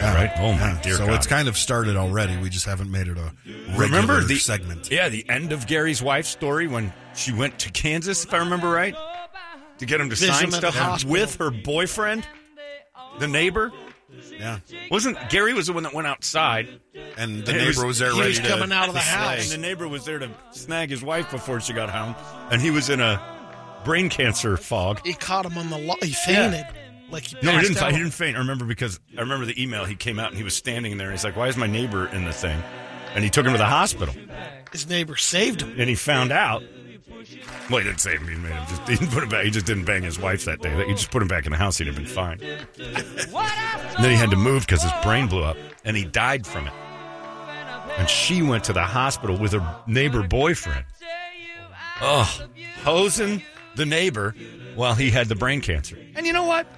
right? Oh, my dear So God. it's kind of started already. We just haven't made it a Remember regular the segment. Yeah, the end of Gary's wife's story when she went to Kansas, if I remember right, to get him to Visit sign him at stuff the hospital. with her boyfriend, the neighbor. Yeah. Wasn't Gary was the one that went outside, And the And neighbor was there he ready was to... coming out of the to slay. house. and the neighbor was there to snag his wife before she got home, and he was in a brain cancer fog. He caught him on the he fainted. Like he No, he passed didn't. out. He didn't faint. I remember because I remember the email. He came out and he was standing there. And he's like, "Why is my neighbor in the thing?" And he took him to the hospital. His neighbor saved him. And he found out. Well, he didn't save him. He didn't put him back. He just didn't bang his wife that day. He just put him back in the house. He'd have been fine. And then he had to move because his brain blew up, and he died from it. And she went to the hospital with her neighbor boyfriend. Oh, hosing the neighbor while he had the brain cancer. And you know what?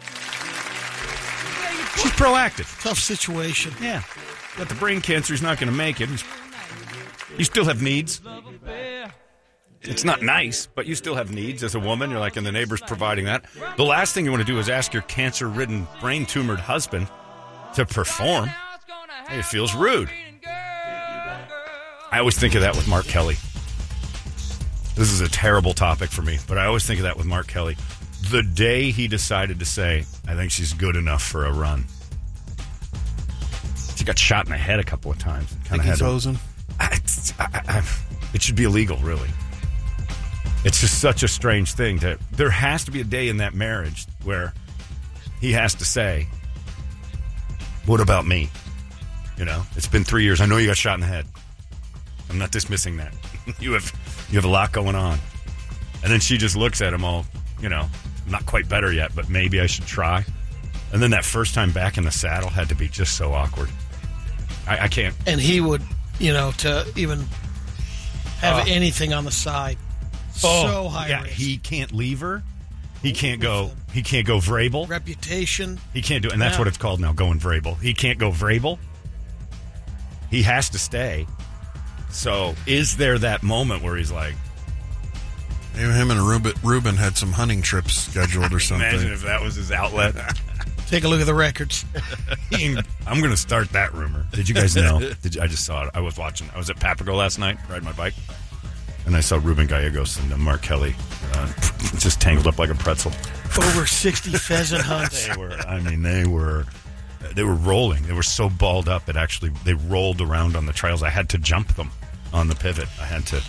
She's proactive. Tough situation. Yeah. Got the brain cancer. He's not going to make it. You still have needs. It's not nice, but you still have needs as a woman. You're like, and the neighbor's providing that. The last thing you want to do is ask your cancer-ridden, brain-tumored husband to perform. Hey, it feels rude. I always think of that with Mark Kelly. This is a terrible topic for me, but I always think of that with Mark Kelly. The day he decided to say, I think she's good enough for a run. She got shot in the head a couple of times. Think he's hosing? It should be illegal, really. It's just such a strange thing. There has to be a day in that marriage where he has to say, what about me? You know, it's been 3 years. I know you got shot in the head. I'm not dismissing that. You have a lot going on. And then she just looks at him all, you know, I'm not quite better yet, but maybe I should try. And then that first time back in the saddle had to be just so awkward. I can't. And he would, to even have anything on the side. So high yeah, risk. he can't leave her. He can't go Vrabel. Reputation. He can't do it. And that's what it's called now, going Vrabel. He can't go Vrabel. He has to stay. So is there that moment where he's like... Maybe him and Ruben had some hunting trips scheduled or something. Imagine if that was his outlet. Take a look at the records. I'm going to start that rumor. Did you guys know? I just saw it. I was at Papago last night, riding my bike. And I saw Ruben Gallegos and Mark Kelly just tangled up like a pretzel. Over 60 pheasant hunts. They were rolling. They were so balled up that actually they rolled around on the trails. I had to jump them on the pivot. I had to.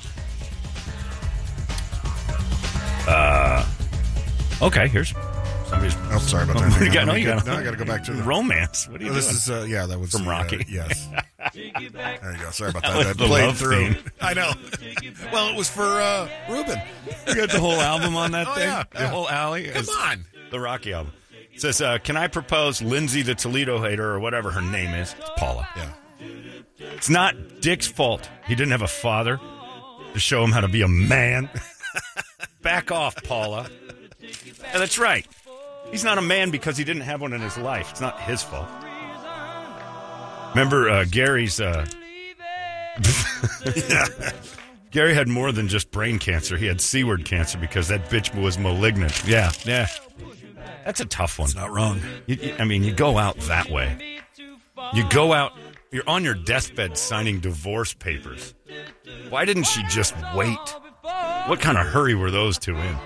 Okay, here's somebody's. Oh, sorry about that. What do Hang you got? on, No, let me you get- got I got to go back to the romance. What are you doing? This is that was From Rocky. Yes. There you go. Sorry about That was that. the Played love through. theme. I know. Well, it was for Ruben. You got the whole album on that Oh, thing? yeah, The yeah. whole alley? Come on. The Rocky album. It says, can I propose Lindsay the Toledo hater or whatever her name is? It's Paula. Yeah. It's not Dick's fault. He didn't have a father to show him how to be a man. Back off, Paula. Yeah, that's right. He's not a man because he didn't have one in his life. It's not his fault. Remember Gary's... Gary had more than just brain cancer. He had C-word cancer because that bitch was malignant. Yeah. That's a tough one. It's not wrong. You go out that way. You go out, you're on your deathbed signing divorce papers. Why didn't she just wait? What kind of hurry were those two in?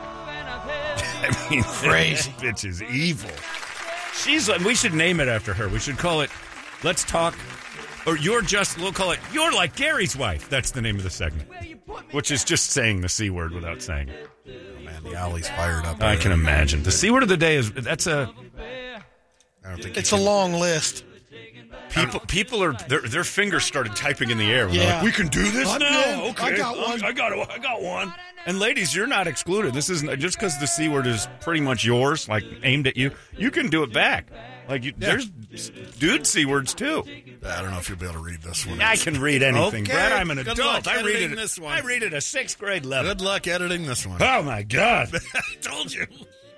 Crazy. That bitch is evil. We should name it after her. We should call it, Let's Talk, or we'll call it, You're Like Gary's Wife. That's the name of the segment. Which is just saying the C word without saying it. Oh, man, the alley's fired up. I can imagine. The C word of the day I don't think it's a long list. People are their fingers started typing in the air. They're like, we can do this I'm now. in. Okay, I got one. I got one. And ladies, you're not excluded. This isn't just because the C word is pretty much yours, like aimed at you. You can do it back. There's dude C words too. I don't know if you'll be able to read this one. I can read anything, Okay. Brad. I'm an Good adult. luck I read editing it. this one. I read it at 6th grade level. Good luck editing this one. Oh my God! I told you.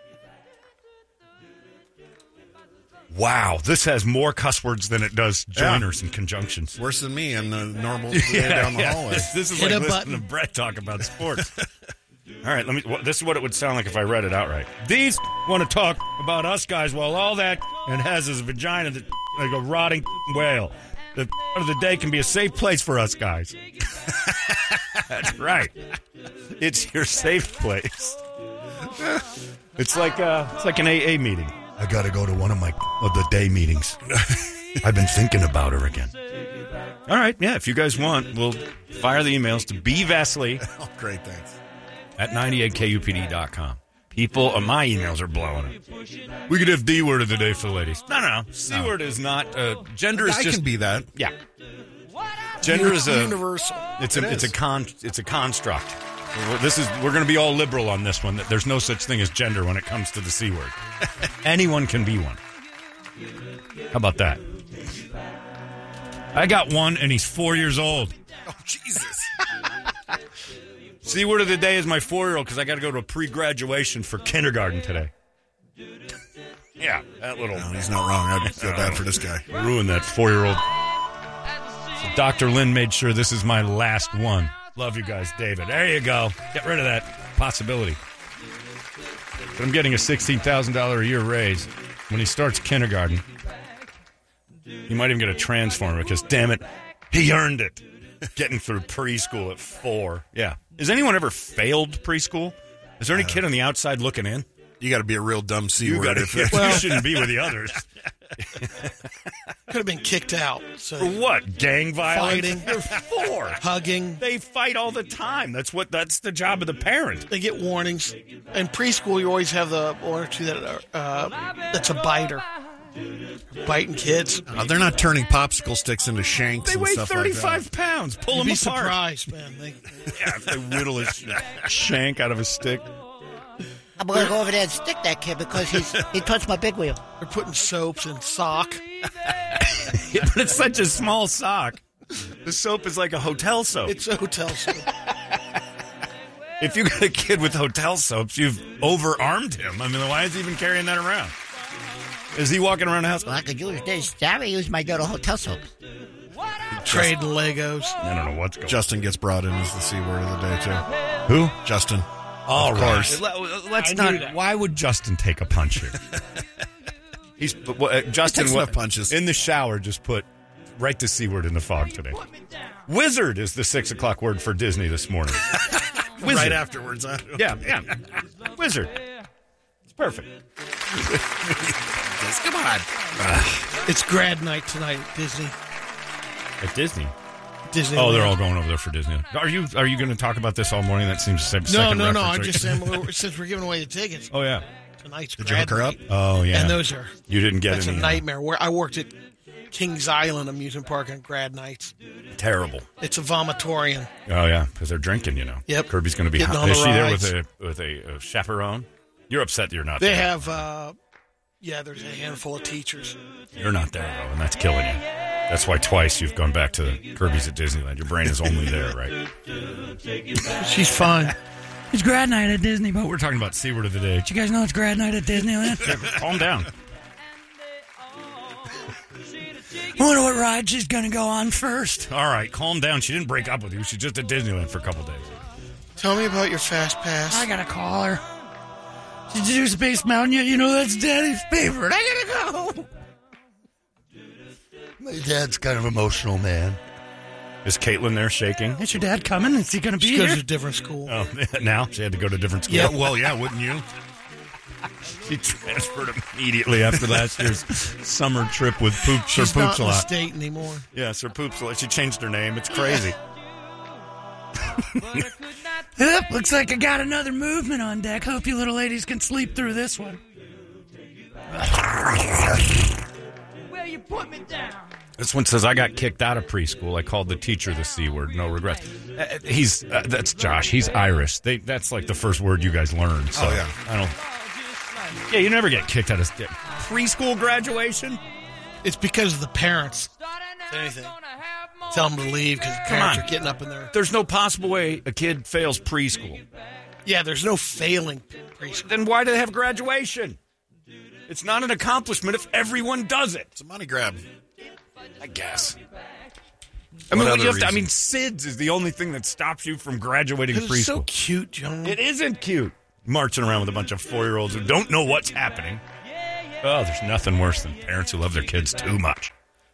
Wow, this has more cuss words than it does joiners and conjunctions. Worse than me in the normal way down the hallway. This is Hit like a listening button. to Brett talk about sports. All right, this is what it would sound like if I read it outright. These want to talk about us guys while all that and has his vagina that like a rotting whale. The of the day can be a safe place for us guys. That's right. It's your safe place. It's like an AA meeting. I got to go to one of the day meetings. I've been thinking about her again. All right, yeah, if you guys want, we'll fire the emails to bvasley Oh, great, thanks. at 98kupd.com. People, my emails are blowing up. We could have D word of the day for the ladies. No. C word is not, gender is I just. can be that. Yeah. Gender is a. universal. It's a construct. We're going to be all liberal on this one. That there's no such thing as gender when it comes to the C word. Anyone can be one. How about that? I got one, and he's 4 years old. Oh, Jesus. C word of the day is my 4-year-old because I got to go to a pre-graduation for kindergarten today. Yeah, that little. No, he's not wrong. I feel bad for this guy. Ruined that 4-year-old. So Dr. Lynn made sure this is my last one. Love you guys, David. There you go. Get rid of that possibility. But I'm getting a $16,000 a year raise when he starts kindergarten. He might even get a transformer because, damn it, he earned it. Getting through preschool at 4. Yeah. Has anyone ever failed preschool? Is there any kid on the outside looking in? You got to be a real dumb C You word. you shouldn't be with the others. Could have been kicked out. So For what? Gang violence? Fighting. They're 4. Hugging. They fight all the time. That's the job of the parent. They get warnings. In preschool, you always have the one or two that are, that's a biter. Biting kids. They're not turning popsicle sticks into shanks They and weigh stuff 35 like pounds. Pull You'd them be apart. surprised, man. Yeah, if they whittle a shank out of a stick. I'm going to go over there and stick that kid because he touched my big wheel. They're putting soaps in sock. Yeah, but it's such a small sock. The soap is like a hotel soap. It's a hotel soap. If you got a kid with hotel soaps, you've overarmed him. I mean, why is he even carrying that around? Is he walking around the house? Well, I could use this. I use my little hotel soap. Trading Legos. I don't know what's going on. Justin gets brought in as the C word of the day, too. Who? Justin. All Of course. Let's I not. knew that. Why would Justin take a punch here? Justin takes enough punches. in the shower. Just write the C word in the fog today. Wizard is the 6 o'clock word for Disney this morning. Wizard. Right afterwards. Huh? Yeah. Wizard. It's perfect. Come on. It's grad night tonight at Disney. At Disney. Disney. Oh, they're all going over there for Disney. Are you going to talk about this all morning? That seems second No. reference, I right? just said since we're giving away the tickets, Oh yeah. tonight's Did you grad hook her up? night. Oh yeah. And those are You didn't get that's a any. nightmare. Where I worked at Kings Island Amusement Park on grad nights. Terrible. It's a vomitorium. Oh yeah, because they're drinking. Yep. Kirby's going to be. Getting Hot. on the Is she there rides. with a chaperone? You're upset that you're not. They there. have, there's a handful of teachers. You're not there though, and that's killing you. That's why twice you've gone back to Kirby's at Disneyland. Your brain is only there, right? She's fine. It's grad night at Disney, but we're talking about C word of the day. Did you guys know it's grad night at Disneyland? Calm down. I wonder what ride she's going to go on first. All right, calm down. She didn't break up with you. She's just at Disneyland for a couple days. Tell me about your fast pass. I got to call her. Did you do Space Mountain yet? You know that's Daddy's favorite. I got to go. My dad's kind of emotional, man. Is Caitlin there shaking? Is your dad coming? Is he going to be She goes here? to a different school. Oh, now she had to go to a different school. Yeah. Well, yeah, wouldn't you? She transferred immediately after last year's summer trip with Poops. She's Sir not Poops a in the lot. state anymore. Yeah, Sir Poops a lot. She changed her name. It's crazy. Yep, looks like I got another movement on deck. Hope you little ladies can sleep through this one. Well, you put me down. This one says, I got kicked out of preschool. I called the teacher the C word. No regrets. That's Josh. He's Irish. That's like the first word you guys learned. So Oh, yeah. I don't. Yeah, you never get kicked out of preschool graduation. It's because of the parents. If anything. Tell them to leave because the parents on. are getting up in there. There's no possible way a kid fails preschool. Yeah, there's no failing preschool. Then why do they have graduation? It's not an accomplishment if everyone does it. It's a money grab. I guess. What other I mean, reason? SIDS is the only thing that stops you from graduating It's preschool. so cute, John. It isn't cute. Marching around with a bunch of 4-year-olds who don't know what's happening. Oh, there's nothing worse than parents who love their kids too much.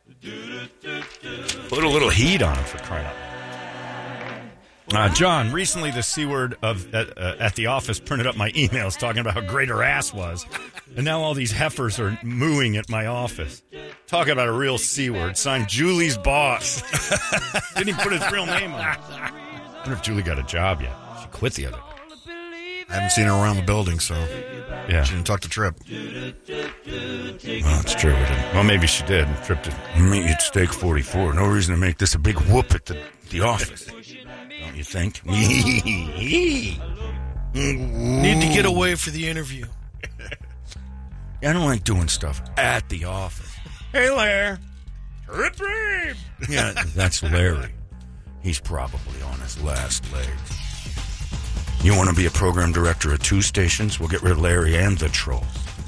Put a little heat on them for crying out loud. John, recently the C word at the office printed up my emails talking about how great her ass was. And now all these heifers are mooing at my office. Talking about a real C word. Signed Julie's boss. Didn't even put his real name on it. I wonder if Julie got a job yet. She quit the other day. I haven't seen her around the building, so Yeah. she didn't talk to Trip. Well, it's true. Well, maybe she did. Trip to meet you at Steak 44. No reason to make this a big whoop at the office. Don't you think? Need to get away for the interview. I don't like doing stuff at the office. Hey, Larry. Trip. Yeah, that's Larry. He's probably on his last legs. You want to be a program director at 2 stations? We'll get rid of Larry and the trolls.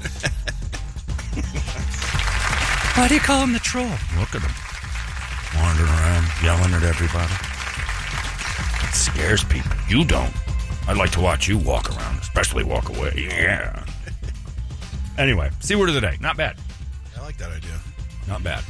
Why do you call him the troll? Look at him. Wandering around, yelling at everybody. It scares people. You don't. I'd like to watch you walk around, especially walk away. Yeah. Anyway, C word of the day. Not bad. I like that idea. Not bad.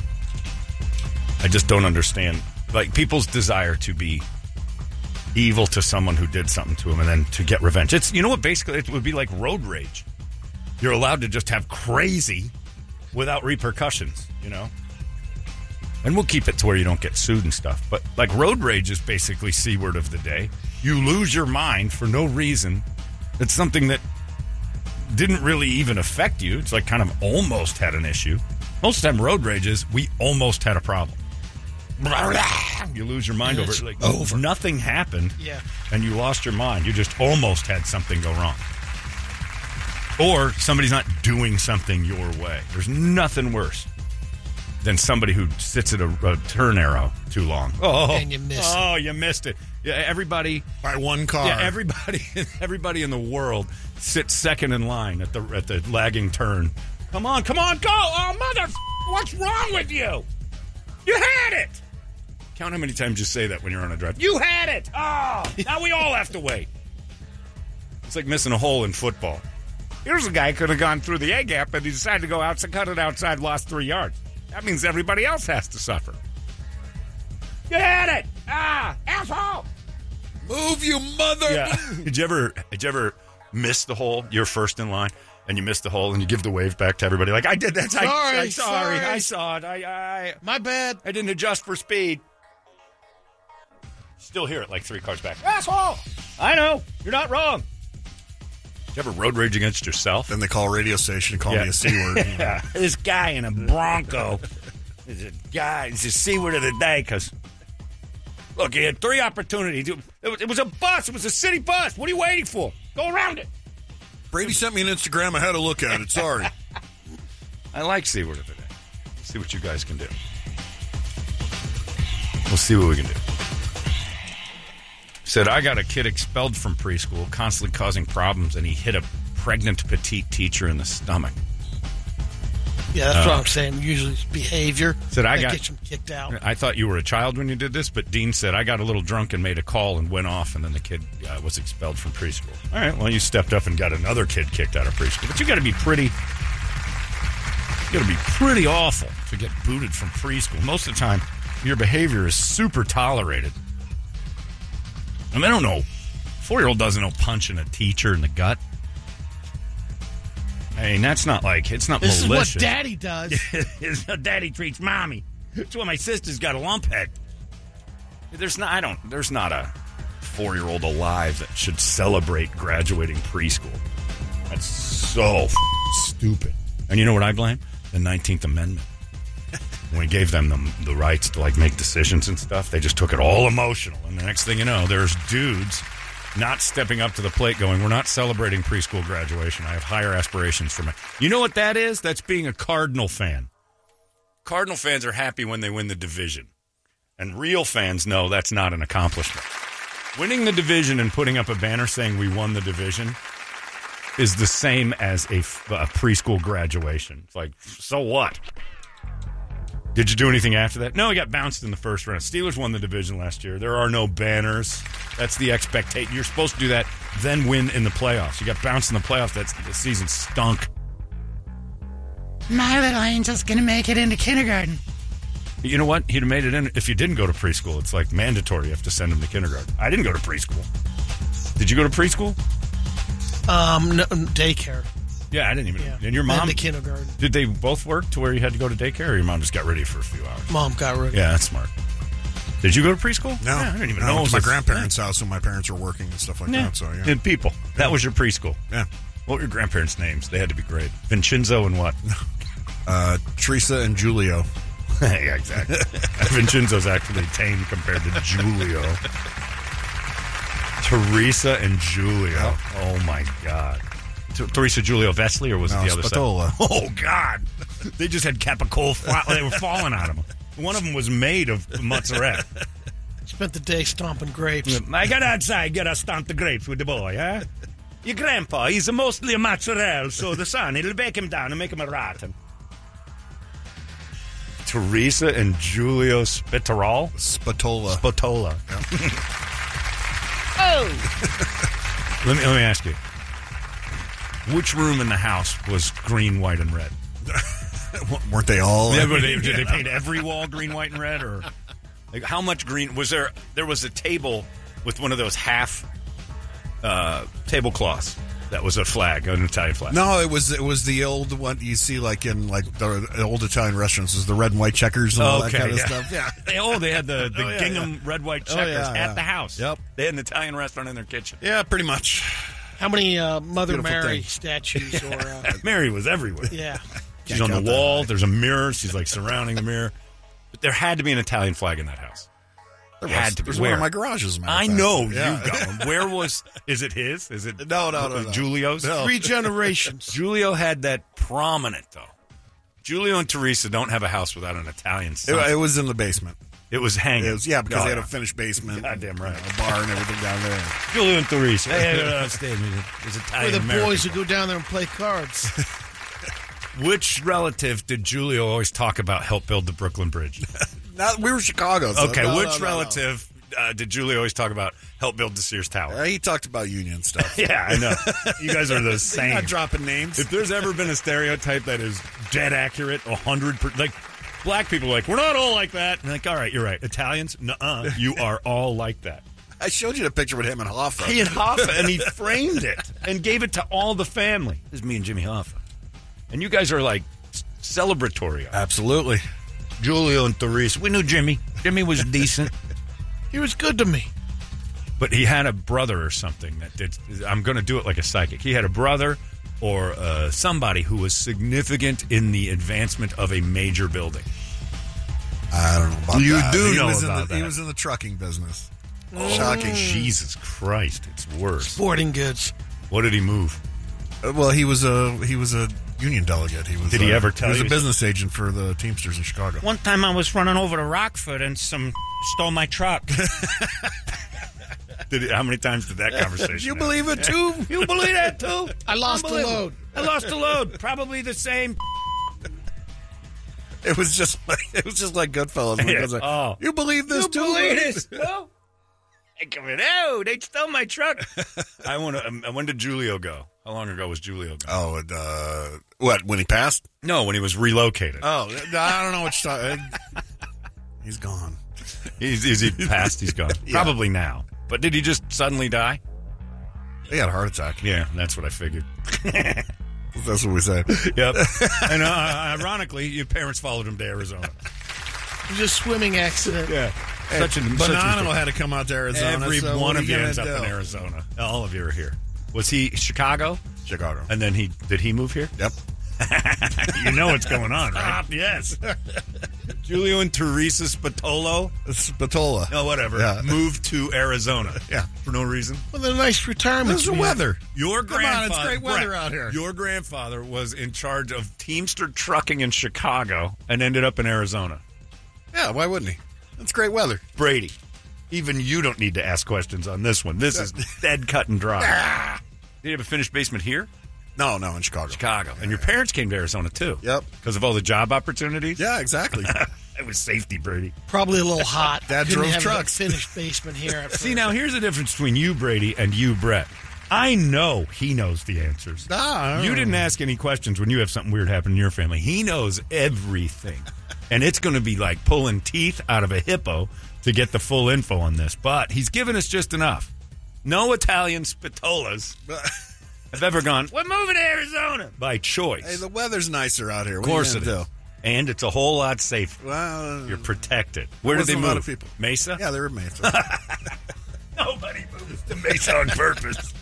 I just don't understand, like, people's desire to be evil to someone who did something to them and then to get revenge. It's, you know what, basically it would be like road rage. You're allowed to just have crazy without repercussions, you know? And we'll keep it to where you don't get sued and stuff. But like road rage is basically C word of the day. You lose your mind for no reason. It's something that didn't really even affect you. It's like kind of almost had an issue. Most of the time road rage is we almost had a problem. You lose your mind over it. Like, over. Nothing happened. Yeah. And you lost your mind. You just almost had something go wrong. Or somebody's not doing something your way. There's nothing worse than somebody who sits at a turn arrow too long. Oh, And you missed it. Oh, you missed it. Yeah, everybody By one car. Yeah, everybody in the world sits second in line at the lagging turn. Come on, go! Oh, mother! What's wrong with you? You had it. Count how many times you say that when you're on a drive. You had it. Oh, now we all have to wait. It's like missing a hole in football. Here's a guy who could have gone through the A gap, but he decided to go outside, cut it outside, lost 3 yards. That means everybody else has to suffer. You had it. Asshole. Move, you mother! Yeah. Did you ever miss the hole? You're first in line, and you miss the hole, and you give the wave back to everybody. Like, I did that. Sorry. I saw it. I My bad. I didn't adjust for speed. Still hear it like 3 cars back. Asshole! I know. You're not wrong. Did you ever road rage against yourself? Then they call a radio station and call me a C word. Yeah. This guy in a Bronco is a guy. It's a C word of the day because, look, he had 3 opportunities. It was a bus. It was a city bus. What are you waiting for? Go around it. Brady sent me an Instagram. I had to look at it. Sorry. I like C word of the day. Let's see what you guys can do. We'll see what we can do. Said, I got a kid expelled from preschool, constantly causing problems, and he hit a pregnant petite teacher in the stomach. Yeah, that's what I'm saying. Usually it's behavior Said, that gets them kicked out. I thought you were a child when you did this, but Dean said, I got a little drunk and made a call and went off, and then the kid was expelled from preschool. All right, well, you stepped up and got another kid kicked out of preschool. But you got to be pretty awful to get booted from preschool. Most of the time, your behavior is super tolerated. I mean, I don't know. 4-year-old doesn't know punching a teacher in the gut. I mean, that's not like, it's not This malicious. is what Daddy does. It's how Daddy treats Mommy. That's why my sister's got a lump head. There's not a 4-year-old alive that should celebrate graduating preschool. That's so stupid. And you know what I blame? The 19th Amendment. When we gave them the rights to, like, make decisions and stuff, they just took it all emotional. And the next thing you know, there's dudes not stepping up to the plate going, we're not celebrating preschool graduation. I have higher aspirations for my... You know what that is? That's being a Cardinal fan. Cardinal fans are happy when they win the division. And real fans know that's not an accomplishment. Winning the division and putting up a banner saying we won the division is the same as a preschool graduation. It's like, so what? Did you do anything after that? No, he got bounced in the first round. Steelers won the division last year. There are no banners. That's the expectation. You're supposed to do that, then win in the playoffs. You got bounced in the playoffs. The season stunk. My little angel's going to make it into kindergarten. You know what? He'd have made it in if you didn't go to preschool. It's like mandatory. You have to send him to kindergarten. I didn't go to preschool. Did you go to preschool? No, daycare. Yeah, I didn't even. Yeah. And your mom? And the kindergarten. Did they both work to where you had to go to daycare, or your mom just got rid of you for a few hours? Mom got rid of Yeah, that's smart. Did you go to preschool? No, Yeah, I didn't even no, know. it it was was my grandparents' house when my parents were working and stuff like that. So yeah. And people. That was your preschool. Yeah. What were your grandparents' names? They had to be great. Vincenzo and what? Teresa and Julio. Yeah, exactly. Vincenzo's actually tame compared to Julio. Teresa and Julio. Yep. Oh, my God. Teresa Julio Vesely, or was it the other Spatola. side? Oh, God. They just had capicola. They were falling on them. One of them was made of mozzarella. Spent the day stomping grapes. I got outside, got to stomp the grapes with the boy, huh? Your grandpa, he's mostly a mozzarella, so the son, it'll bake him down and make him a rotten. Teresa and Julio Spatola? Spatola. Oh! let me ask you. Which room in the house was green, white, and red? Weren't they all? Yeah, did they paint every wall green, white, and red? Or like, how much green was there? There was a table with one of those half tablecloths that was a flag, an Italian flag. No, it was the old one you see like in like the old Italian restaurants, is the red and white checkers and all that kind of stuff. Yeah. They had the gingham red, white checkers at the house. Yep. They had an Italian restaurant in their kitchen. Yeah, pretty much. How many Mother Beautiful Mary thing. statues or Mary was everywhere. yeah. She's on the wall. There's a mirror. She's like surrounding the mirror. But there had to be an Italian flag in that house. There had to be. There's Where? one in my garage, as a matter of I fact. know Yeah. you got one. Where was? Is it his? Is it No. Julio's? No. 3 generations. Julio had that prominent though. Julio and Teresa don't have a house without an Italian sign. It was in the basement. It was hanging. Because Oh, they had a finished basement. Goddamn right. A bar and everything down there. Julio and Teresa. It's Italian We're the American. boys who go down there and play cards. Which relative did Julio always talk about help build the Brooklyn Bridge? We were Chicago. So Okay, no, which no. relative did Julio always talk about help build the Sears Tower? He talked about union stuff. Yeah, I know. You guys are the same. Not dropping names. If there's ever been a stereotype that is dead accurate, 100%, like black people are like, we're not all like that. And like, all right, you're right. Italians, nuh-uh, you are all like that. I showed you the picture with him and Hoffa. He and Hoffa, and he framed it and gave it to all the family. This is me and Jimmy Hoffa. And you guys are like celebratory. Absolutely. Julio and Teresa. We knew Jimmy. Jimmy was decent. He was good to me. But he had a brother or something that did. I'm going to do it like a psychic. He had a brother or somebody who was significant in the advancement of a major building. I don't know about You that. do He know was about that. He was in the trucking business. Shocking. Jesus Christ. It's worse. Sporting goods. What did he move? Well, he was a union delegate. He was. Did he ever tell He was you? a business agent for the Teamsters in Chicago. One time I was running over to Rockford and some stole my truck. How many times did that conversation You happen? believe it too? You believe that too? I lost the load. I lost the load. Probably the same. It was just like Goodfellas. When he goes like, Oh. You believe this too? Believe this? No. I come in. Oh, they stole my truck. I want to. When did Julio go? How long ago was Julio gone? Oh, and, what? When he passed? No, when he was relocated. Oh, I don't know what you're talking. He's gone. Is he passed? He's gone. Yeah. Probably now. But did he just suddenly die? He had a heart attack. Yeah, that's what I figured. That's what we say. Yep. And ironically, your parents followed him to Arizona. It was a swimming accident. Yeah. Such a Bonanno had to come out to Arizona. Every so one what of you are ends gonna up in do? Arizona. All of you are here. Was he Chicago? Chicago. And then did he move here? Yep. You know what's going on, right? Yes. Julio and Teresa Spatola. Spatola. No, whatever. Yeah. Moved to Arizona. Yeah. For no reason. Well, a nice retirement. This is the community. weather. Your Come on, grandfather. it's great weather Brett, out here. Your grandfather was in charge of Teamster trucking in Chicago and ended up in Arizona. Yeah, why wouldn't he? It's great weather. Brady, even you don't need to ask questions on this one. This is dead cut and dry. Did you have a finished basement here? No, in Chicago. Chicago. And your parents came to Arizona, too. Yep. Because of all the job opportunities? Yeah, exactly. It was safety, Brady. Probably a little hot. Dad Couldn't drove have trucks. A finished basement here. At See, first. now here's the difference between you, Brady, and you, Brett. I know he knows the answers. You didn't ask any questions when you have something weird happen in your family. He knows everything. And it's going to be like pulling teeth out of a hippo to get the full info on this. But he's given us just enough. No Italian spatolas have ever gone, we're moving to Arizona, by choice. Hey, the weather's nicer out here. Of course it is. And it's a whole lot safer. Well, you're protected. Where did they move? A lot of people. Mesa? Yeah, they were Mesa. Nobody moves to Mesa on purpose.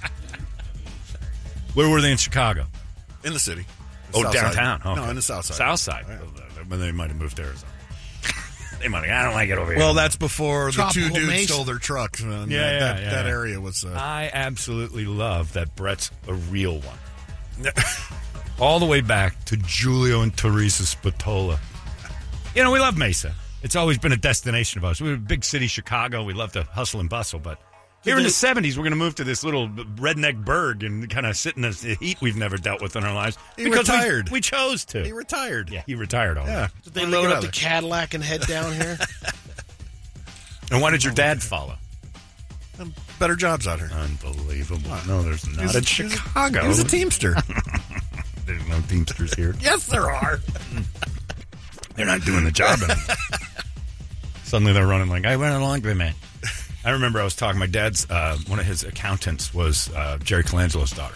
Where were they in Chicago? In the city. Downtown. Okay. No, in the south side. South side. Oh, yeah. Well, they might have moved to Arizona. They might have. I don't like it over here. Well, that's before Tropical the two dudes Mesa. stole their truck. That area was... I absolutely love that Brett's a real one. All the way back to Giulio and Teresa Spatola. You know, we love Mesa. It's always been a destination of ours. We're a big city, Chicago. We love to hustle and bustle, but here in the 70s, we're going to move to this little redneck burg and kind of sit in the heat we've never dealt with in our lives. He retired. We chose to. He retired. Yeah, he retired already. Yeah. Did they load up the Cadillac and head down here? And why did your dad follow? Better jobs out here. Unbelievable. No, there's not in Chicago. He was a Teamster. There's no Teamsters here. Yes, there are. They're not doing the job anymore. Suddenly they're running like, I went a laundry man. I remember I was talking, my dad's, one of his accountants was Jerry Colangelo's daughter.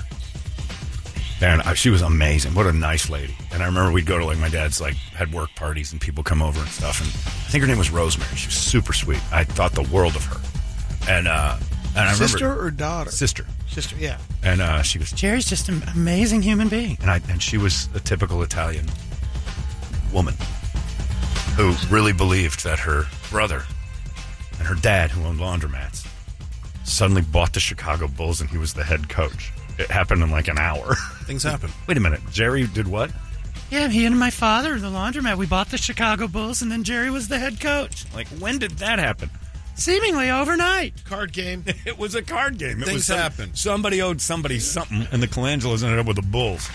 And she was amazing. What a nice lady. And I remember we'd go to, like, my dad's, like, had work parties and people come over and stuff. And I think her name was Rosemary. She was super sweet. I thought the world of her. And I remember. Sister or daughter? Sister. Sister, yeah. And she goes, Jerry's just an amazing human being. And she was a typical Italian woman who really believed that her brother and her dad, who owned laundromats, suddenly bought the Chicago Bulls and he was the head coach. It happened in like an hour. Things happen. Wait a minute. Jerry did what? Yeah, he and my father, the laundromat, we bought the Chicago Bulls, and then Jerry was the head coach. Like, when did that happen? Seemingly overnight. Card game. It was a card game. Things happen. Somebody owed somebody something, and the Colangelos ended up with the Bulls.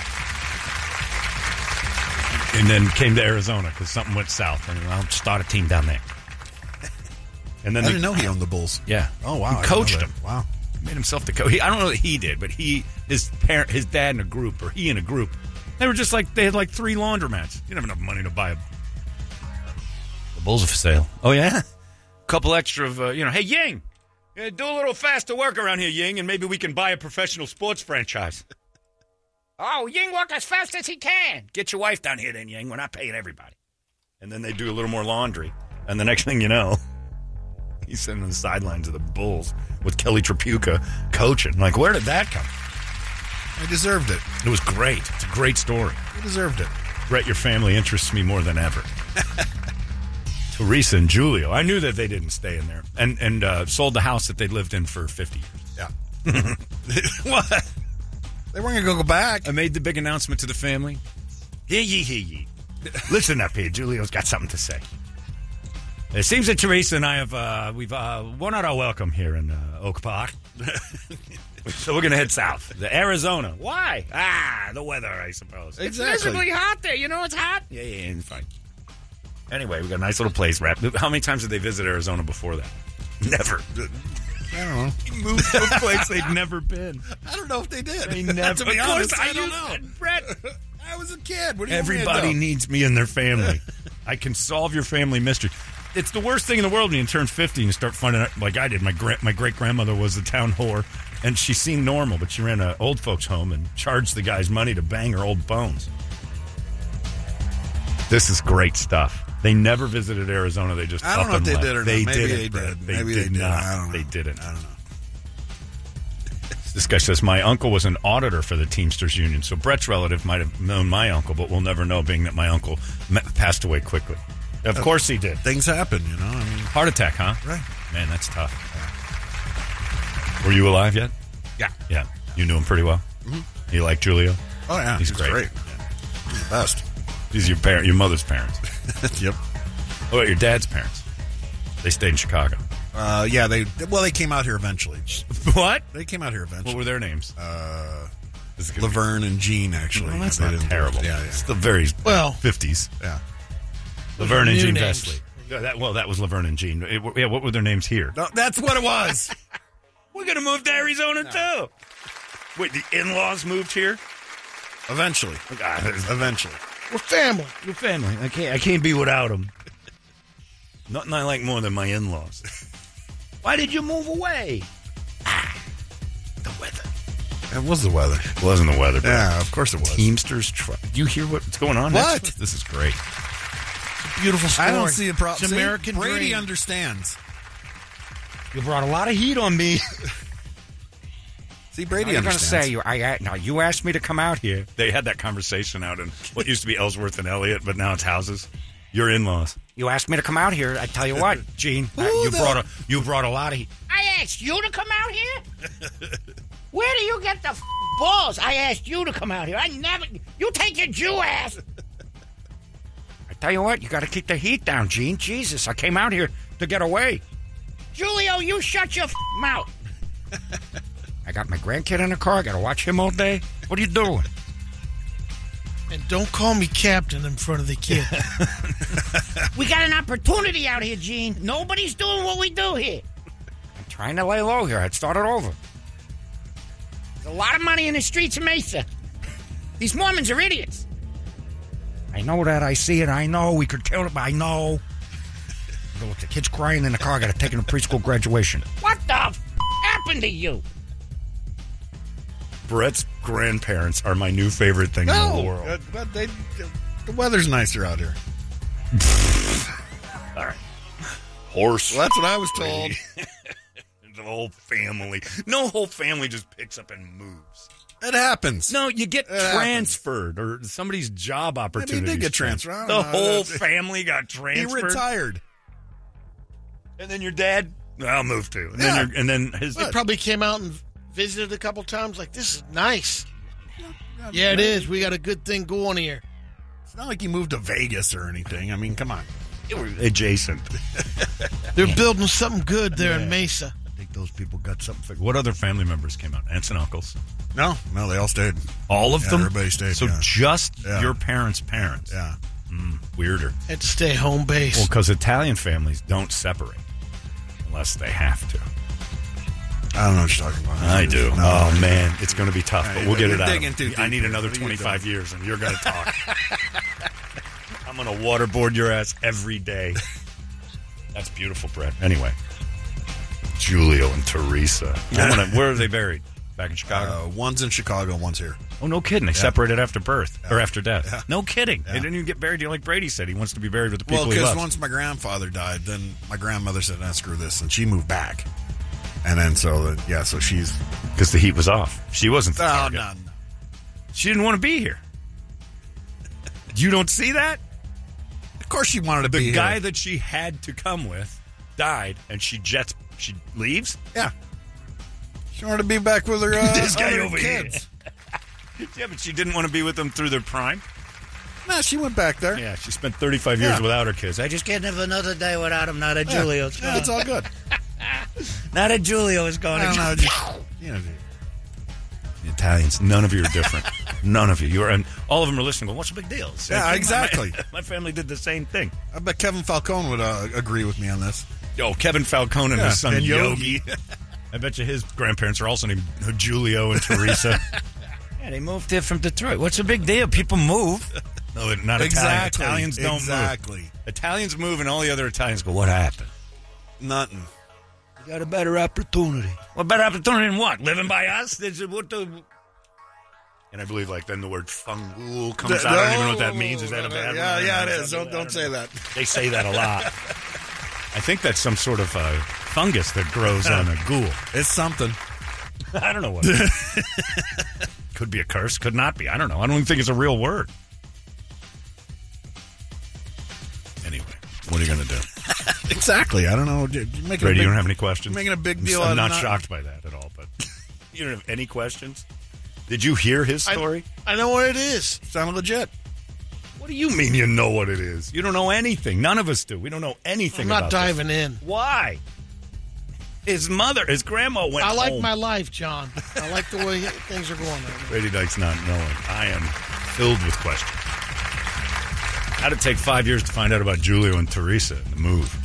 And then came to Arizona because something went south. And I'll start a team down there. And then I didn't know he owned the Bulls. Yeah. Oh, wow. He coached them. Wow. Made himself the coach. I don't know that he did, but his dad in a group, or he in a group, they were just like, they had like 3 laundromats. You didn't have enough money to buy the Bulls are for sale. Oh, yeah? Couple extra of, hey, Ying, do a little faster work around here, Ying, and maybe we can buy a professional sports franchise. Oh, Ying work as fast as he can. Get your wife down here then, Ying. We're not paying everybody. And then they do a little more laundry. And the next thing you know, he's sitting on the sidelines of the Bulls with Kelly Tripucka coaching. Like, where did that come from? I deserved it. It was great. It's a great story. You deserved it. Brett, your family interests me more than ever. Teresa and Giulio. I knew that they didn't stay in there. And sold the house that they'd lived in for 50 years. Yeah. What? They weren't going to go back. I made the big announcement to the family. Hear ye, hear ye. Listen up here. Giulio's got something to say. It seems that Teresa and I have we've won out our welcome here in Oak Park. So we're going to head south. The Arizona. Why? The weather, I suppose. Exactly. It's miserably hot there. You know it's hot? Yeah, it's fine. Anyway, we got a nice little place wrapped. How many times did they visit Arizona before that? Never. I don't know. He moved to a place they'd never been. I don't know if they did. They never. To be honest, I don't know. Brett, I was a kid. What do you everybody needs me in their family. I can solve your family mystery. It's the worst thing in the world when you turn 50 and you start finding out, like I did. My great-grandmother was a town whore, and she seemed normal, but she ran an old folks' home and charged the guys money to bang her old bones. This is great stuff. They never visited Arizona. They just I don't know if they did or not. Maybe they did. Maybe they did. I don't know. They didn't. I don't know. This guy says, my uncle was an auditor for the Teamsters Union, so Brett's relative might have known my uncle, but we'll never know, being that my uncle passed away quickly. Of course he did. Things happen, you know. I mean, heart attack, huh? Right. Man, that's tough. Were you alive yet? Yeah. Yeah. You knew him pretty well? Mm-hmm. You like Giulio? Oh, yeah. He's great. Yeah. He's the best. He's your mother's parents. Yep. What about your dad's parents? They stayed in Chicago. Yeah, they came out here eventually. What? They came out here eventually. What were their names? Laverne and Jean, actually. Well, that's not terrible. Yeah. It's the very 50s. Yeah. Laverne and Jean names. Vesley. That was Laverne and Jean. What were their names here? No, that's what it was. We're going to move to Arizona, too. Wait, the in-laws moved here? Eventually. Eventually. We're family. Your family. I can't be without them. Nothing I like more than my in-laws. Why did you move away? The weather. It was the weather. It wasn't the weather, bro. Yeah, of course it was. Teamsters truck. You hear what's going on? What? This is great. It's a beautiful story. I don't see a problem. It's American Brady dream. understands. You brought a lot of heat on me. See, Brady You're going to understands. say, now you asked me to come out here. They had that conversation out in what used to be Ellsworth and Elliott, but now it's houses. Your in-laws. You asked me to come out here. I tell you what, Gene, you brought a lot of heat. I asked you to come out here? Where do you get the balls? I asked you to come out here. You take your Jew ass. I tell you what, you got to keep the heat down, Gene. Jesus, I came out here to get away. Julio, you shut your mouth. I got my grandkid in the car. I got to watch him all day. What are you doing? And don't call me captain in front of the kid. We got an opportunity out here, Gene. Nobody's doing what we do here. I'm trying to lay low here. I'd start it over. There's a lot of money in the streets of Mesa. These Mormons are idiots. I know that. I see it. I know. We could kill it, but I know. Look, the kid's crying in the car. I got to take him to preschool graduation. What the happened to you? Brett's grandparents are my new favorite thing in the world. But the weather's nicer out here. All right. Horse. Well, that's what I was told. The whole family. No whole family just picks up and moves. It happens. No, you get transferred or somebody's job opportunity. Maybe he did get transferred. The whole family got transferred. He retired. And then your dad, I'll move too. And then his... He probably came out and visited a couple times like, this is nice. Yeah, it is. We got a good thing going here. It's not like he moved to Vegas or anything. I mean, come on. Adjacent. They're building something good there in Mesa. I think those people got something figured. What other family members came out? Aunts and uncles? No, they all stayed. All of them? Everybody stayed. So just your parents' parents? Yeah. Weirder. Had to stay home base. Well, because Italian families don't separate unless they have to. I don't know what you're talking about. I do. No. Oh, man. It's going to be tough, but we'll get it out. I need deep. another 25 years, and you're going to talk. I'm going to waterboard your ass every day. That's beautiful, Brett. Anyway, Julio and Teresa. Where are they buried? Back in Chicago? One's in Chicago, one's here. Oh, no kidding. They separated after birth or after death. Yeah. No kidding. Yeah. They didn't even get buried. Like Brady said, he wants to be buried with the people he because loves. once my grandfather died, then my grandmother said, screw this, and she moved back. And then so she's... Because the heat was off. She wasn't the target. No. She didn't want to be here. You don't see that? Of course she wanted to be here. The guy here. that she had to come with died, and she leaves? Yeah. She wanted to be back with her this guy over kids. Here. Yeah, but she didn't want to be with them through their prime? No, she went back there. Yeah, she spent 35 years without her kids. I just can't have another day without him. Not a Julio. Yeah, it's all good. Not a Julio is going to... The Italians, none of you are different. None of you. And all of them are listening going, what's the big deal? Yeah, exactly. My family did the same thing. I bet Kevin Falcone would agree with me on this. Yo, Kevin Falcone and his son and Yogi. I bet you his grandparents are also named Julio and Teresa. Yeah, they moved here from Detroit. What's the big deal? People move. No, they're not Italian. Italians don't move. Italians move, and all the other Italians go, what happened? Nothing. You got a better opportunity. What better opportunity than what? Living by us? And I believe, then the word fungul comes out. I don't even know what that means. Is that a bad word? Yeah, it is. Don't say that. They say that a lot. I think that's some sort of fungus that grows on a ghoul. It's something. I don't know what it is. Could be a curse, could not be. I don't know. I don't even think it's a real word. Anyway, what are you going to do? Exactly. I don't know. Brady, you don't have any questions? Making a big deal I'm out not of shocked by that at all, but you don't have any questions? Did you hear his story? I know what it is. Sounded legit. What do you mean you know what it is? You don't know anything. None of us do. We don't know anything about I'm not diving in. Why? His grandma went I like home. my life, John. I like the way things are going right now. Brady Dyke's not knowing. I am filled with questions. How'd it take 5 years to find out about Julio and Teresa and the move?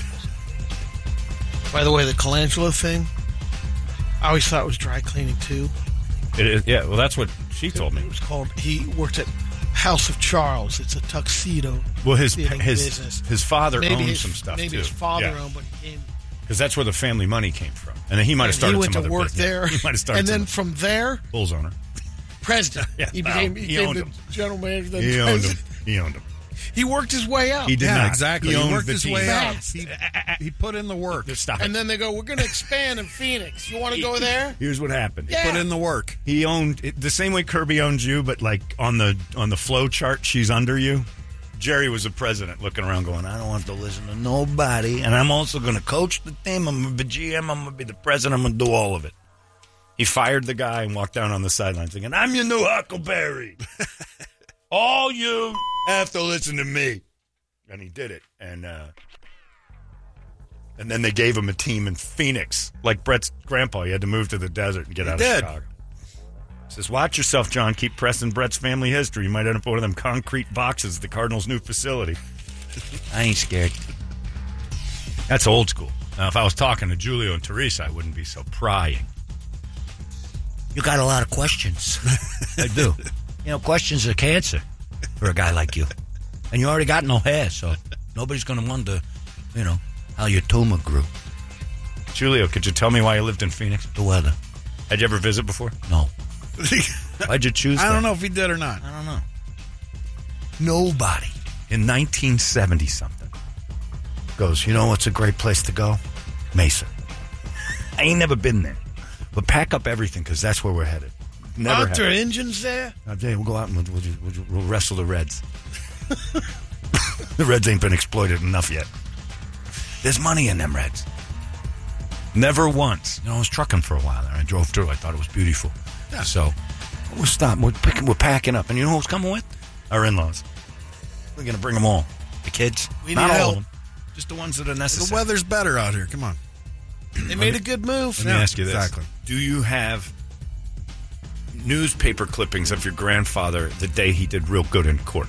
By the way, the calendula thing, I always thought it was dry cleaning, too. It is, yeah, well, that's what she told me. It was called. He worked at House of Charles. It's a tuxedo. Well, his business. his father Maybe owned his- some stuff Maybe too. his father owned, but he came. Because that's where the family money came from, and then he might have started. He went some to other work business. there, He might have started. and then some from there, Bulls owner. president. Yeah, he well, became he owned the him. general manager. Then He owned him. president. He owned him. He worked his way up. He did Yeah, not. exactly. He He owned worked the his team. way out. Fast. He put in the work. Just stop it. And then they go, "We're going to expand in Phoenix. You want to go there?" Here's what happened. Yeah. Put in the work. He owned it the same way Kirby owns you, but like on the flow chart, she's under you. Jerry was the president, looking around, going, "I don't want to listen to nobody, and I'm also going to coach the team. I'm going to be GM. I'm going to be the president. I'm going to do all of it." He fired the guy and walked down on the sidelines, thinking, "I'm your new Huckleberry. All you have to listen to me." And he did it, and then they gave him a team in Phoenix, like Brett's grandpa. He had to move to the desert and get out of Chicago. He says, "Watch yourself, John. Keep pressing Brett's family history. You might end up one of them concrete boxes at the Cardinals' new facility." I ain't scared. That's old school. Now, if I was talking to Julio and Teresa, I wouldn't be so prying. You got a lot of questions. I do. You know, questions are cancer for a guy like you. And you already got no hair, so nobody's going to wonder, how your tumor grew. Julio, could you tell me why you lived in Phoenix? The weather. Had you ever visited before? No. Why'd you choose that? I don't know if he did or not. I don't know. Nobody in 1970-something goes, "You know what's a great place to go? Mesa." I ain't never been there. But pack up everything, because that's where we're headed. Never Aren't there have. engines there? We'll go out and we'll wrestle the Reds. The Reds ain't been exploited enough yet. There's money in them Reds. Never once. I was trucking for a while there. I drove through. I thought it was beautiful. Yeah. So we'll stop. We're packing up. And you know who's coming with? Our in-laws. We're going to bring them all. The kids. We Not need all help. of them. Just the ones that are The necessary. weather's better out here. Come on. They made a good move. Let me ask you this. Exactly. Do you have newspaper clippings of your grandfather the day he did real good in court?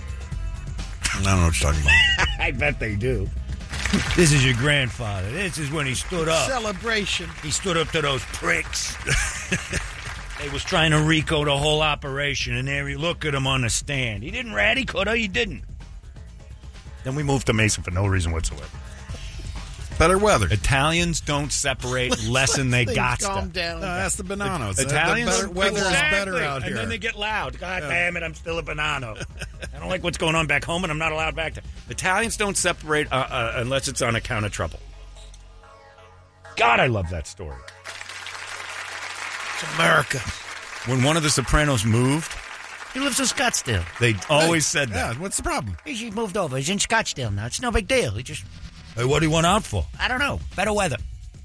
I don't know what you're talking about. I bet they do. This is your grandfather. This is when he stood up. Celebration. He stood up to those pricks. They was trying to RICO the whole operation, and there he look at him on the stand. He didn't rat, he could have, he didn't. Then we moved to Mesa for no reason whatsoever. Better weather. Italians don't separate less than they got Calm to. down. That's the Bonanos. Italians, The weather is better out and here. then they get loud. God damn it, I'm still a Bonanno. I don't like what's going on back home, and I'm not allowed back there. Italians don't separate unless it's on account of trouble. God, I love that story. It's America. When one of the Sopranos moved, He lives in Scottsdale. they always said that. Yeah, what's the problem? He's moved over. He's in Scottsdale now. It's no big deal. He just, Hey, what do you want out for? I don't know, better weather.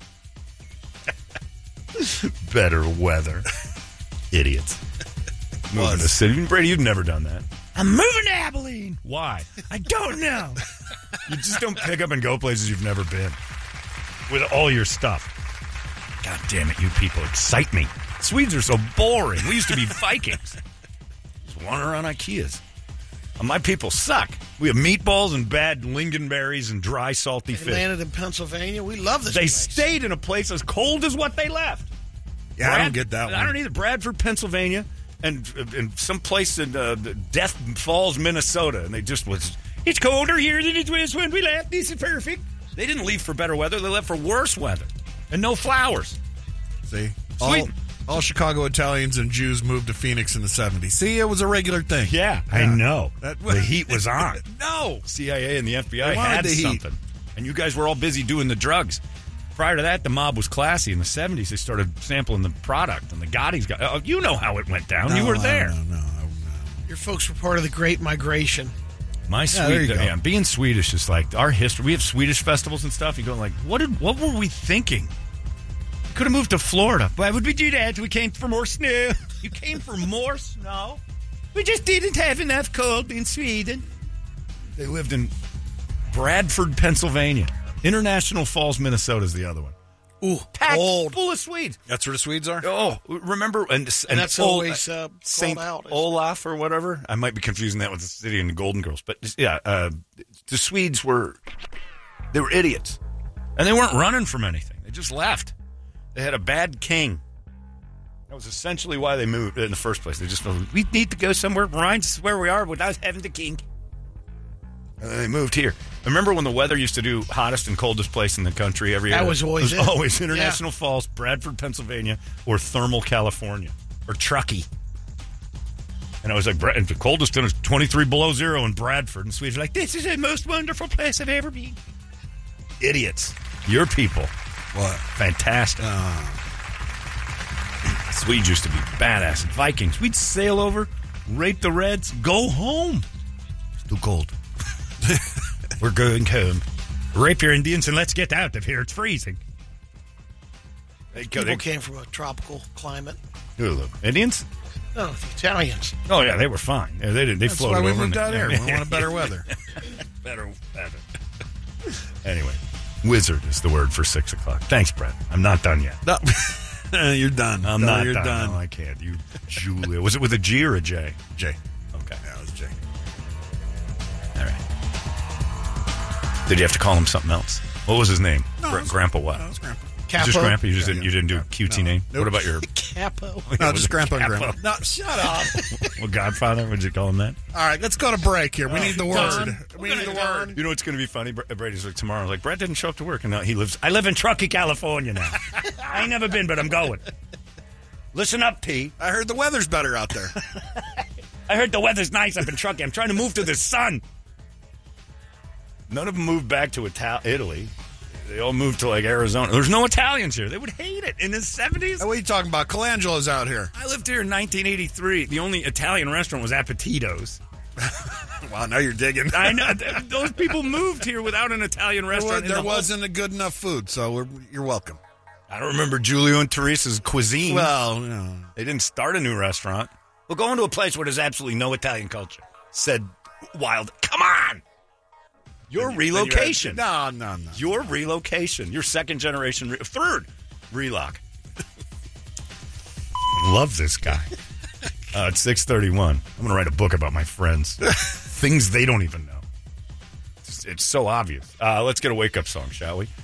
Better weather. Idiots. Moving to city. Brady, you've never done that. I'm moving to Abilene. Why? I don't know. You just don't pick up and go places you've never been with all your stuff. God damn it, you people excite me. Swedes are so boring. We used to be Vikings. Just wander around Ikeas. My people suck. We have meatballs and bad lingonberries and dry, salty They fish. landed in Pennsylvania. We love this They place. stayed in a place as cold as what they left. Yeah, I don't get that one. I don't either. Bradford, Pennsylvania, and some place in Death Falls, Minnesota, and they just was. It's colder here than it was when we left. This is perfect. They didn't leave for better weather. They left for worse weather and no flowers. See? Sweden. All Chicago Italians and Jews moved to Phoenix in the 70s. See, it was a regular thing. Yeah, I know. That- The heat was on. No. CIA and the FBI They wanted had the heat. something. And you guys were all busy doing the drugs. Prior to that, the mob was classy. In the 70s, they started sampling the product, and the Gotti's got... you know how it went down. You were there. No. Your folks were part of the Great Migration. My there you go. being Swedish is like our history. We have Swedish festivals and stuff. You go like, what were we thinking? We could have moved to Florida. Why would we do that? We came for more snow. You came for more snow? We just didn't have enough cold in Sweden. They lived in Bradford, Pennsylvania. International Falls, Minnesota is the other one. Ooh, Packed cold. full of Swedes. That's where the Swedes are? Oh, remember? And that's always called St. out, isn't it? Olaf or whatever. I might be confusing that with the city and the Golden Girls. But, yeah, the Swedes were idiots. And they weren't running from anything. They just left. They had a bad king. That was essentially why they moved in the first place. They just felt, we need to go somewhere reminds us where we are without having to kink. And then they moved here. Remember when the weather used to do hottest and coldest place in the country every year? That was always it. Was always International Falls, Bradford, Pennsylvania, or Thermal, California, or Truckee. And I was like, the coldest is 23 below zero in Bradford. And Swedes are like, this is the most wonderful place I've ever been. Idiots. Your people. What? Fantastic. Swedes used to be badass. Vikings. We'd sail over, rape the Reds, go home. It's too cold. We're going home. Rape your Indians and let's get out of here. It's freezing. People came from a tropical climate. Who, the Indians? No, the Italians. Oh, yeah, they were fine. They didn't. They floated over. That's why we moved out here. We wanted better weather. Better weather. Anyway, wizard is the word for 6 o'clock. Thanks, Brett. I'm not done yet. No. You're done. I'm not done. No, I can't. You, Julia. Was it with a G or a J? J. Okay. Yeah, it was J. All right. Did you have to call him something else? What was his name? No, Grandpa what? No, it was Grandpa. Capo. Just Grandpa? You didn't do a cutesy name? Nope. What about your... Capo. No, just Grandpa and Grandpa. No, shut up. Well, Godfather? Would you call him that? All right, let's go to break here. We need the word. We need the word. You know what's going to be funny? Brady's like, tomorrow. Like, Brett didn't show up to work. And I live in Truckee, California now. I ain't never been, but I'm going. Listen up, P. I heard the weather's better out there. I heard the weather's nice up in Truckee. I'm trying to move to the sun. None of them moved back to Italy. They all moved to, like, Arizona. There's no Italians here. They would hate it. In the 70s? What are you talking about? Colangelo's out here. I lived here in 1983. The only Italian restaurant was Appetito's. Wow, now you're digging. I know. Those people moved here without an Italian restaurant. There wasn't a good enough food, so you're welcome. I don't remember Julio and Teresa's cuisine. Well, no. They didn't start a new restaurant. We're going to a place where there's absolutely no Italian culture, said Wild. Come on! Your relocation. No. Your relocation. Your second generation. Third relock. Love this guy. It's 6:31. I'm going to write a book about my friends. Things they don't even know. It's so obvious. Let's get a wake-up song, shall we?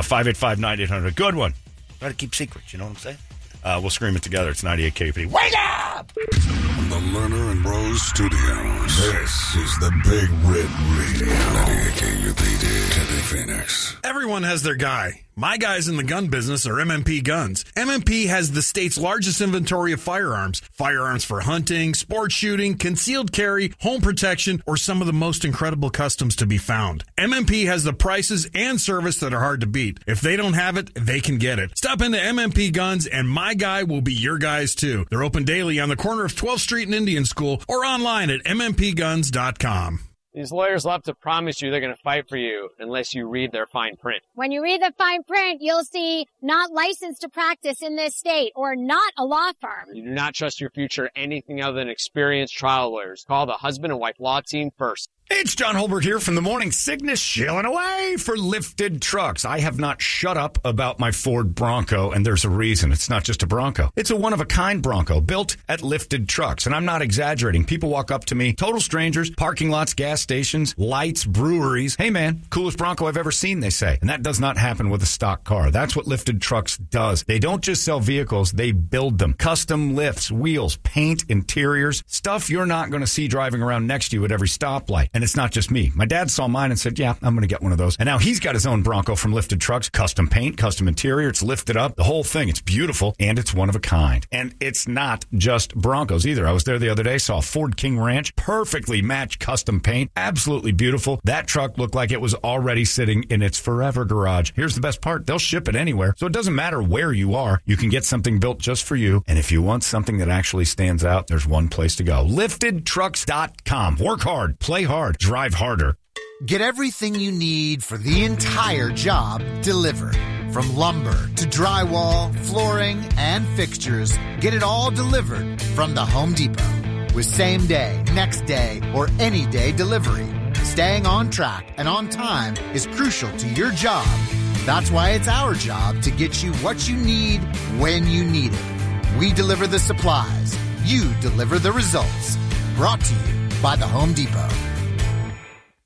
585-9800. Good one. Try to keep secrets, you know what I'm saying? We'll scream it together. It's 98 KUPD. Wake up! From the Lerner and Rose Studios, this is the Big Red Radio. 98 KUPD. Timmy Phoenix. Everyone has their guy. My guys in the gun business are MMP Guns. MMP has the state's largest inventory of firearms. Firearms for hunting, sport shooting, concealed carry, home protection, or some of the most incredible customs to be found. MMP has the prices and service that are hard to beat. If they don't have it, they can get it. Stop into MMP Guns and my guy will be your guys too. They're open daily on the corner of 12th Street and Indian School or online at mmpguns.com. These lawyers love to promise you they're going to fight for you unless you read their fine print. When you read the fine print, you'll see not licensed to practice in this state or not a law firm. You do not trust your future anything other than experienced trial lawyers. Call the husband and wife law team first. It's John Holbert here from the Morning Sickness, shilling away for Lifted Trucks. I have not shut up about my Ford Bronco, and there's a reason. It's not just a Bronco. It's a one-of-a-kind Bronco built at Lifted Trucks, and I'm not exaggerating. People walk up to me, total strangers, parking lots, gas stations, lights, breweries. Hey, man, coolest Bronco I've ever seen, they say. And that does not happen with a stock car. That's what Lifted Trucks does. They don't just sell vehicles, they build them. Custom lifts, wheels, paint, interiors, stuff you're not going to see driving around next to you at every stoplight. And it's not just me. My dad saw mine and said, yeah, I'm going to get one of those. And now he's got his own Bronco from Lifted Trucks. Custom paint, custom interior. It's lifted up. The whole thing. It's beautiful. And it's one of a kind. And it's not just Broncos either. I was there the other day, saw a Ford King Ranch. Perfectly matched custom paint. Absolutely beautiful. That truck looked like it was already sitting in its forever garage. Here's the best part. They'll ship it anywhere. So it doesn't matter where you are. You can get something built just for you. And if you want something that actually stands out, there's one place to go. LiftedTrucks.com. Work hard. Play hard. Drive harder. Get everything you need for the entire job delivered. From lumber to drywall, flooring, and fixtures, get it all delivered from the Home Depot. With same day, next day, or any day delivery, staying on track and on time is crucial to your job. That's why it's our job to get you what you need when you need it. We deliver the supplies. You deliver the results. Brought to you by the Home Depot.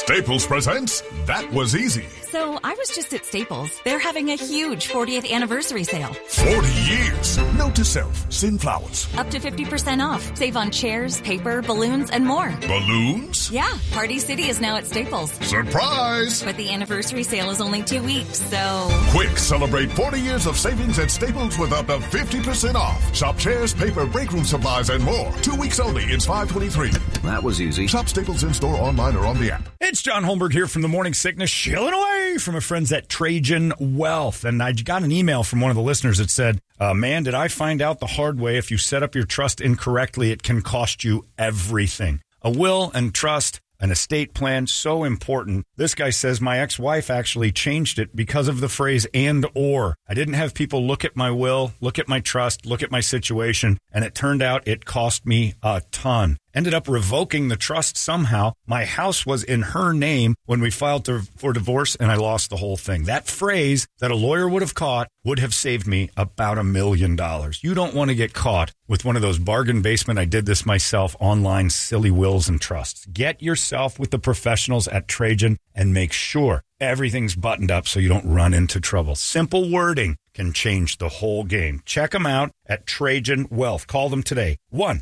Staples presents That Was Easy. So I was just at Staples. They're having a huge 40th anniversary sale. 40 years. Note to self, send flowers. Up to 50% off. Save on chairs, paper, balloons, and more. Balloons? Yeah, Party City is now at Staples. Surprise! But the anniversary sale is only 2 weeks, so... Quick, celebrate 40 years of savings at Staples with up to 50% off. Shop chairs, paper, break room supplies, and more. 2 weeks only. It's $5.23. That was easy. Shop Staples in-store, online, or on the app. It's John Holmberg here from the Morning Sickness, chilling away from our friends at Trajan Wealth. And I got an email from one of the listeners that said, man, did I find out the hard way, if you set up your trust incorrectly, it can cost you everything. A will and trust, an estate plan, so important. This guy says my ex-wife actually changed it because of the phrase and or. I didn't have people look at my will, look at my trust, look at my situation, and it turned out it cost me a ton. Ended up revoking the trust somehow. My house was in her name when we filed for divorce, and I lost the whole thing. That phrase that a lawyer would have caught would have saved me about $1 million. You don't want to get caught with one of those bargain basement, I did this myself, online silly wills and trusts. Get yourself with the professionals at Trajan and make sure everything's buttoned up so you don't run into trouble. Simple wording can change the whole game. Check them out at Trajan Wealth. Call them today.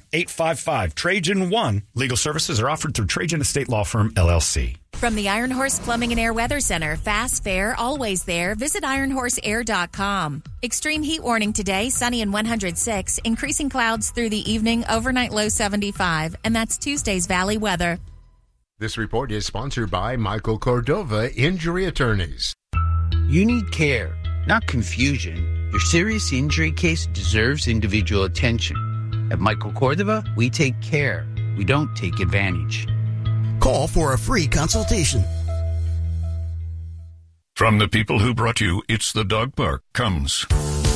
1-855-TRAJAN-1. Legal services are offered through Trajan Estate Law Firm, LLC. From the Iron Horse Plumbing and Air Weather Center, fast, fair, always there. Visit ironhorseair.com. Extreme heat warning today, sunny and 106. Increasing clouds through the evening, overnight low 75. And that's Tuesday's Valley weather. This report is sponsored by Michael Cordova Injury Attorneys. You need care, not confusion. Your serious injury case deserves individual attention. At Michael Cordova, we take care. We don't take advantage. Call for a free consultation. From the people who brought you It's the Dog Park comes